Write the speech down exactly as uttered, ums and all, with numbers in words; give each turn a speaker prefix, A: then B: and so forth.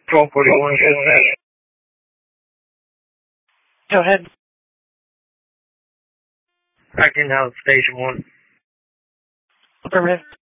A: twelve forty-one,
B: Go ahead.
A: back in house, station one.
B: Affirmative.